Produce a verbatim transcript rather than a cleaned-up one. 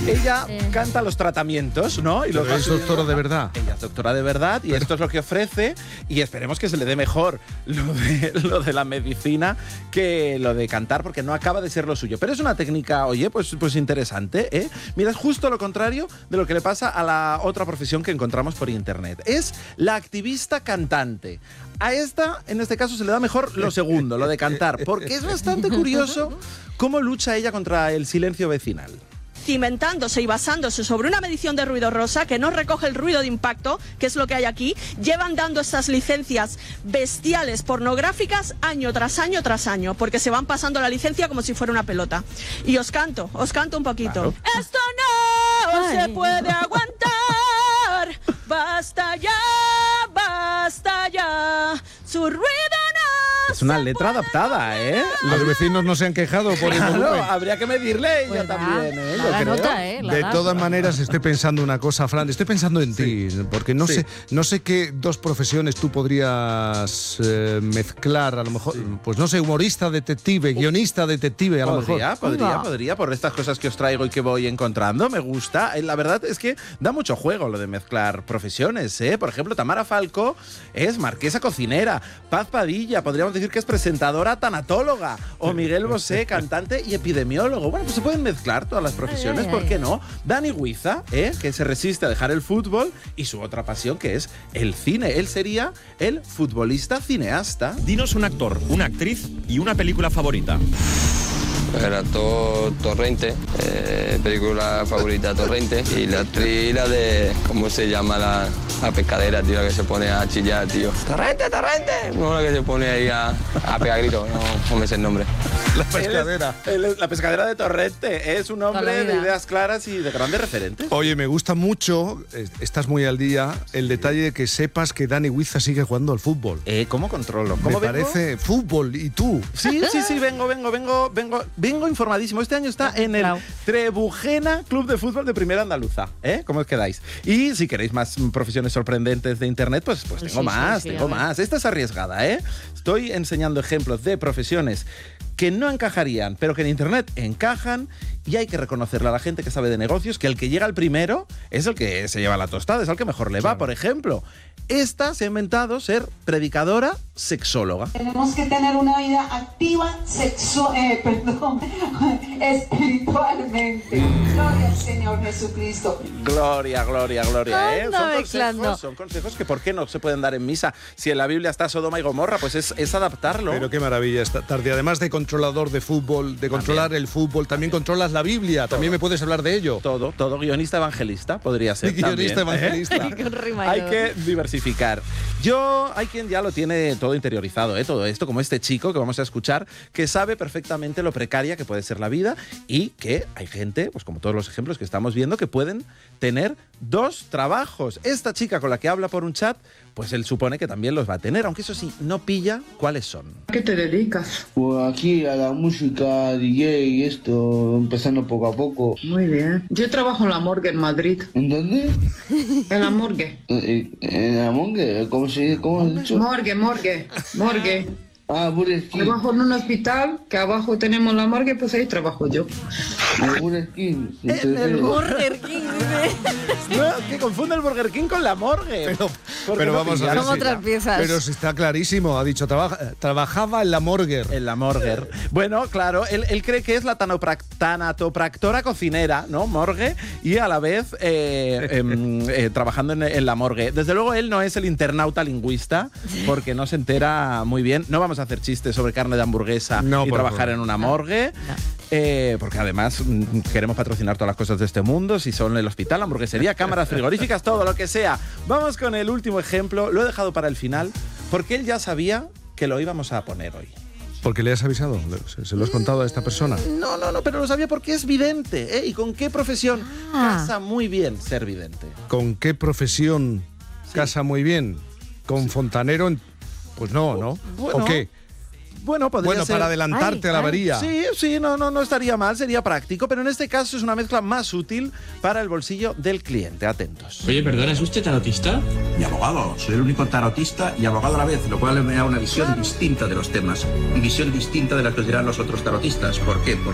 Ella eh. canta los tratamientos, ¿no? Y los es doctora de verdad. Ella es doctora de verdad y Pero... esto es lo que ofrece y esperemos que se le dé mejor lo de, lo de la medicina que lo de cantar, porque no acaba de ser lo suyo. Pero es una técnica, oye, pues, pues interesante, ¿eh? Mira, es justo lo contrario de lo que le pasa a la otra profesión que encontramos por internet. Es la activista cantante. A esta, en este caso, se le da mejor lo segundo, lo de cantar, porque es bastante curioso cómo lucha ella contra el silencio vecinal. Cimentándose y basándose sobre una medición de ruido rosa que no recoge el ruido de impacto, que es lo que hay aquí, llevan dando estas licencias bestiales pornográficas año tras año tras año, porque se van pasando la licencia como si fuera una pelota. Y os canto, os canto un poquito. Claro. Esto no Ay. se puede aguantar, basta ya, basta ya, su ruido no. Es una letra adaptada, ¿eh? Los vecinos no se han quejado por claro, el volumen. Habría que medirle ella pues también, ¿eh? La, la nota, ¿eh? La de da. todas maneras, estoy pensando una cosa, Fran, estoy pensando en sí. ti, porque no, sí. sé, no sé qué dos profesiones tú podrías eh, mezclar, a lo mejor, sí. pues no sé, humorista, detective, guionista, detective, a lo podría, mejor. Podría, podría, podría, por estas cosas que os traigo y que voy encontrando, me gusta. La verdad es que da mucho juego lo de mezclar profesiones, ¿eh? Por ejemplo, Tamara Falco es marquesa cocinera, Paz Padilla, podríamos decir que es presentadora tanatóloga, o Miguel Bosé, cantante y epidemiólogo. Bueno, pues se pueden mezclar todas las profesiones, ay, ay, ¿por qué no? Dani Huiza, ¿eh? que se resiste a dejar el fútbol, y su otra pasión, que es el cine. Él sería el futbolista cineasta. Dinos un actor, una actriz y una película favorita. Era to, Torrente, eh, película favorita Torrente, y la actriz, la de, ¿cómo se llama la, la pescadera, tío, la que se pone a chillar, tío? ¡Torrente, Torrente! No, la que se pone ahí a, a pegar gritos, no, no me sé el nombre. La pescadera. Él es, él es, la pescadera de Torrente, es un hombre de ideas claras y de grandes referentes. Oye, me gusta mucho, estás muy al día, el detalle de que sepas que Dani Huiza sigue jugando al fútbol. Eh, ¿Cómo controlo? ¿Cómo me vengo? Parece fútbol, ¿y tú? Sí, sí, sí, vengo, vengo, vengo, vengo... Vengo informadísimo. Este año está en el Trebujena Club de Fútbol de Primera Andaluza. ¿Eh? ¿Cómo os quedáis? Y si queréis más profesiones sorprendentes de internet, pues, pues tengo sí, más, sí, sí, tengo más. Esta es arriesgada, ¿eh? Estoy enseñando ejemplos de profesiones que no encajarían, pero que en internet encajan, y hay que reconocerle a la gente que sabe de negocios que el que llega al primero es el que se lleva la tostada, es el que mejor le va. Claro. Por ejemplo, esta se ha inventado ser predicadora sexóloga. Tenemos que tener una vida activa sexual, eh, perdón, espiritualmente. Gloria al Señor Jesucristo. Gloria, gloria, gloria. ¿eh? Anda, son, consejos, consejos, son consejos que ¿por qué no se pueden dar en misa? Si en la Biblia está Sodoma y Gomorra, pues es, es adaptarlo. Pero qué maravilla esta tarde. Además de controlador de fútbol, de controlar también el fútbol, también, también controlas la Biblia. Todo. También me puedes hablar de ello. Todo, todo. Guionista evangelista podría ser. Guionista también, evangelista. ¿eh? Hay que diversificar. Yo, hay quien ya lo tiene todo interiorizado, ¿eh? Todo esto, como este chico que vamos a escuchar, que sabe perfectamente lo precaria que puede ser la vida, y que hay gente, pues como todos los ejemplos que estamos viendo, que pueden tener dos trabajos. Esta chica con la que habla por un chat, pues él supone que también los va a tener, aunque eso sí, no pilla cuáles son. ¿A qué te dedicas? Pues aquí a la música, D J y esto, empezando poco a poco. Muy bien. Yo trabajo en la morgue en Madrid. ¿En dónde? En la morgue. ¿En, en la morgue? ¿Cómo se dice? ¿Cómo has dicho? Morgue, morgue, morgue. Ah, Burger King. Trabajo en un hospital, que abajo tenemos la morgue, pues ahí trabajo yo. El Burger King. En el Burger King. No, que confunde el Burger King con la morgue. Pero, pero no vamos a ver. Son si, otras piezas. Pero si está clarísimo, ha dicho, trabaja, trabajaba en la morgue. En la morgue. Bueno, claro, él, él cree que es la tanatopractora cocinera, ¿no? Morgue, y a la vez eh, eh, eh, trabajando en, en la morgue. Desde luego, él no es el internauta lingüista, porque no se entera muy bien. No vamos a hacer chistes sobre carne de hamburguesa no, y trabajar favor. en una morgue. No. Eh, porque además queremos patrocinar todas las cosas de este mundo, si son el hospital, la hamburguesería, cámaras frigoríficas, todo lo que sea. Vamos con el último ejemplo, lo he dejado para el final, porque él ya sabía que lo íbamos a poner hoy. ¿Porque le has avisado? ¿Se lo has contado a esta persona? No, no, no, pero lo sabía porque es vidente, ¿eh? ¿Y con qué profesión ah. casa muy bien ser vidente? ¿Con qué profesión sí. casa muy bien? ¿Con sí. fontanero? Pues no, ¿no? Bueno, ¿o qué? Bueno, podría bueno, ser... para adelantarte ay, a la avería. Sí, sí, no, no, no estaría mal, sería práctico, pero en este caso es una mezcla más útil para el bolsillo del cliente. Atentos. Oye, perdona, ¿es usted tarotista? Mi abogado, soy el único tarotista y abogado a la vez, lo cual me da una visión distinta de los temas y visión distinta de la que os dirán los otros tarotistas. ¿Por qué? Porque